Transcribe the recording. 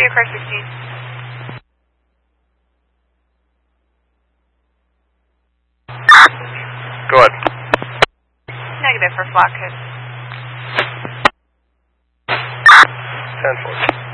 your car 16. Go ahead. Negative for Flockhead. 10-4.